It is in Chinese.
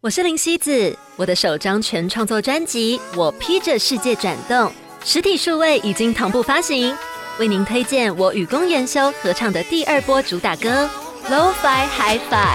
我是林希子，我的首张全创作专辑《我披着世界转动》实体数位已经同步发行，为您推荐我与公研修合唱的第2波主打歌《Lo-Fi Hi-Fi》。